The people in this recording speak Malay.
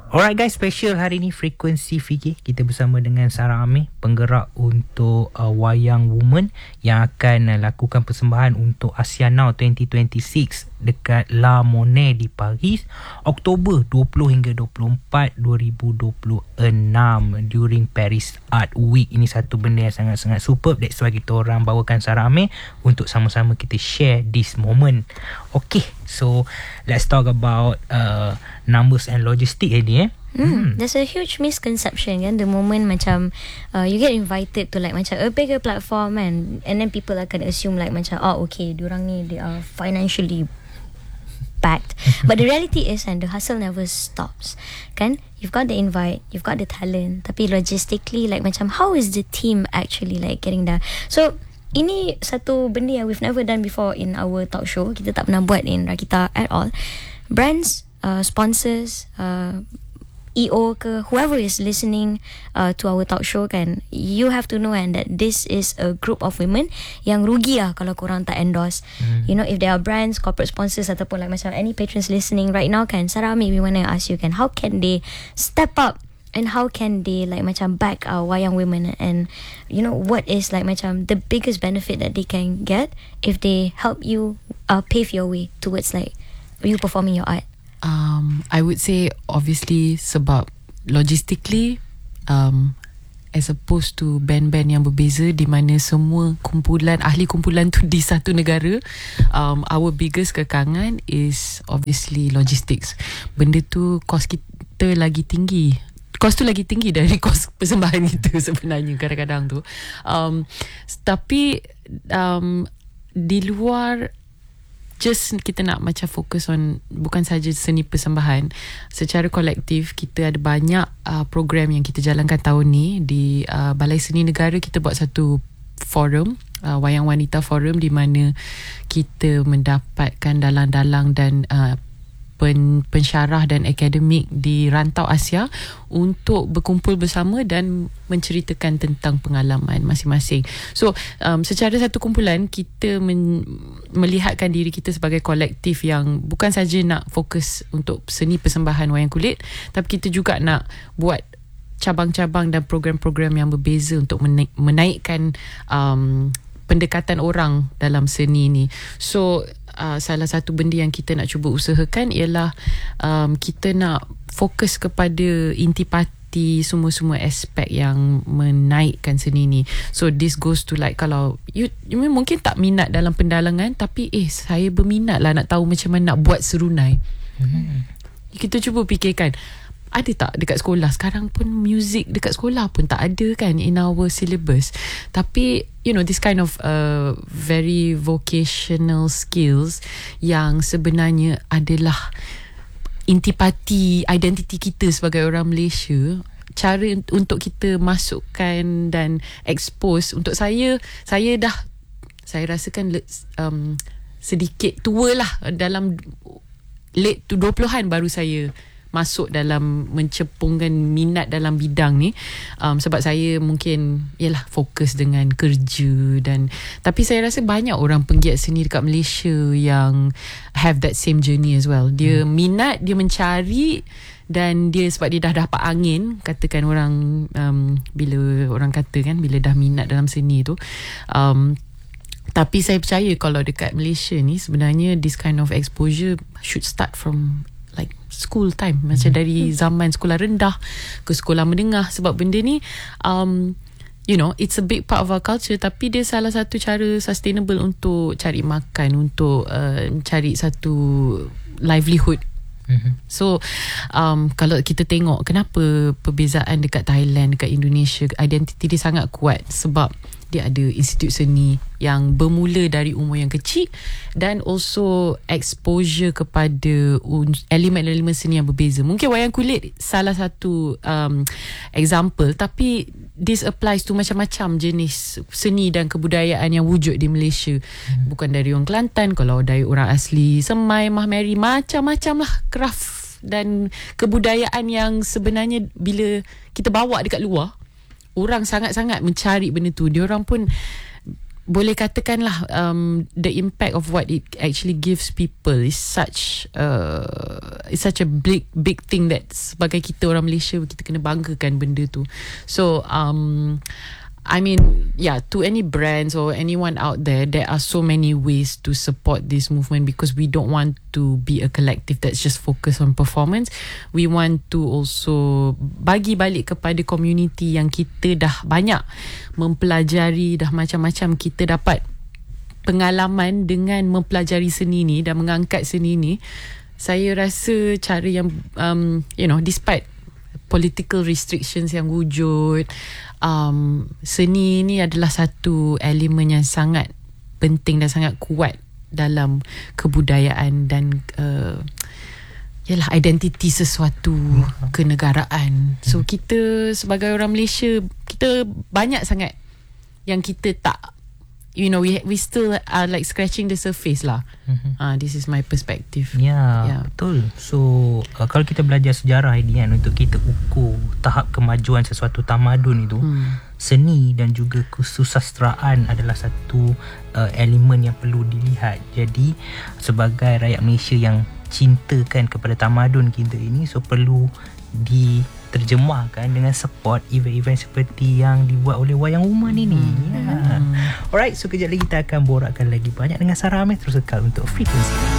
Alright guys, special hari ni Frekuensi Fikir. Kita bersama dengan Sarah Amir, penggerak untuk Wayang Woman yang akan lakukan persembahan untuk Asia Now 2026 dekat La Monnaie di Paris, Oktober 20 hingga 24, 2026 during Paris Art Week. Ini satu benda yang sangat-sangat superb. That's why kita orang bawakan Sarah Amir untuk sama-sama kita share this moment. Okay, so let's talk about numbers and logistic ni. There's a huge misconception kan, the moment macam you get invited to like macam a bigger platform and then people akan assume like macam okay, diorang ni they are financially backed. But the reality is, and the hustle never stops kan. You've got the invite, you've got the talent, tapi logistically like macam how is the team actually like getting there? So ini satu benda yang we've never done before in our talk show. Kita tak pernah buat in Rakita at all. Brands, sponsors, EO ke, whoever is listening to our talk show kan, you have to know and that this is a group of women yang rugi lah kalau korang tak endorse. You know, if there are brands, corporate sponsors ataupun like macam any patrons listening right now kan, Sarah, maybe want to ask you kan, how can they step up and how can they like macam back our wayang women, and you know what is like macam the biggest benefit that they can get if they help you pave your way towards like you performing your art? I would say obviously sebab logistically as opposed to band-band yang berbeza di mana semua kumpulan, ahli kumpulan tu di satu negara, our biggest kekangan is obviously logistics. Benda tu kos kita lagi tinggi. Kos tu lagi tinggi dari kos persembahan itu sebenarnya kadang-kadang tu. Tapi di luar just kita nak macam fokus on bukan saja seni persembahan, secara kolektif kita ada banyak program yang kita jalankan tahun ni di Balai Seni Negara. Kita buat satu forum, Wayang Wanita Forum, di mana kita mendapatkan dalang-dalang dan pensyarah dan akademik di rantau Asia untuk berkumpul bersama dan menceritakan tentang pengalaman masing-masing. So secara satu kumpulan kita melihatkan diri kita sebagai kolektif yang bukan saja nak fokus untuk seni persembahan wayang kulit, tapi kita juga nak buat cabang-cabang dan program-program yang berbeza untuk menaikkan pendekatan orang dalam seni ni. So salah satu benda yang kita nak cuba usahakan ialah kita nak fokus kepada intipati semua-semua aspek yang menaikkan seni ni. So this goes to like, kalau you mungkin tak minat dalam pendalangan, tapi saya berminat lah nak tahu macam mana nak buat serunai. Kita cuba fikirkan, ada tak dekat sekolah? Sekarang pun music dekat sekolah pun tak ada kan in our syllabus. Tapi you know, this kind of very vocational skills yang sebenarnya adalah intipati identiti kita sebagai orang Malaysia. Cara untuk kita masukkan dan expose, untuk saya rasakan sedikit tua lah, dalam late 20-an baru saya masuk dalam mencepungkan minat dalam bidang ni, sebab saya mungkin fokus dengan kerja tapi saya rasa banyak orang penggiat seni dekat Malaysia yang have that same journey as well. Dia minat, dia mencari, dan dia sebab dia dah dapat angin, katakan orang, bila orang kata kan, bila dah minat dalam seni tu. Tapi saya percaya kalau dekat Malaysia ni sebenarnya this kind of exposure should start from like school time, macam dari zaman sekolah rendah ke sekolah menengah. Sebab benda ni you know, it's a big part of our culture, tapi dia salah satu cara sustainable untuk cari makan, untuk cari satu livelihood. So kalau kita tengok kenapa perbezaan dekat Thailand, dekat Indonesia, identiti dia sangat kuat sebab dia ada institut seni yang bermula dari umur yang kecil, dan also exposure kepada elemen-elemen seni yang berbeza. Mungkin wayang kulit salah satu example, tapi this applies to macam-macam jenis seni dan kebudayaan yang wujud di Malaysia. Bukan dari orang Kelantan, kalau dari orang asli Semai, Mahmeri, macam-macam lah craft dan kebudayaan yang sebenarnya bila kita bawa dekat luar, orang sangat-sangat mencari benda tu. Diorang pun boleh katakanlah the impact of what it actually gives people is such a big thing that sebagai kita orang Malaysia kita kena banggakan benda tu. So I mean, yeah, to any brands or anyone out there are so many ways to support this movement, because we don't want to be a collective that's just focused on performance. We want to also bagi balik kepada community yang kita dah banyak mempelajari, dah macam-macam kita dapat pengalaman dengan mempelajari seni ni dan mengangkat seni ni. Saya rasa cara yang despite political restrictions yang wujud, seni ni adalah satu elemen yang sangat penting dan sangat kuat dalam kebudayaan dan identiti sesuatu kenegaraan. So kita sebagai orang Malaysia, kita banyak sangat yang kita tak, we still are like scratching the surface lah. This is my perspective. Betul. So kalau kita belajar sejarah ini kan, untuk kita ukur tahap kemajuan sesuatu tamadun itu, seni dan juga kesusasteraan adalah satu elemen yang perlu dilihat. Jadi sebagai rakyat Malaysia yang cintakan kepada tamadun kita ini, so perlu diterjemahkan dengan support event-event seperti yang dibuat oleh Wayang Woman ini. Alright, so kejap lagi kita akan borakkan lagi banyak dengan Sarah Amir. Terus kekal untuk Frekuensi.